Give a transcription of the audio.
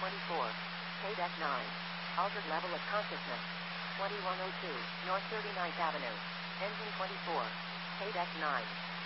24. KDEC 9. Altered level of consciousness. 2102, North 39th Avenue. Engine 24. KDEC 9.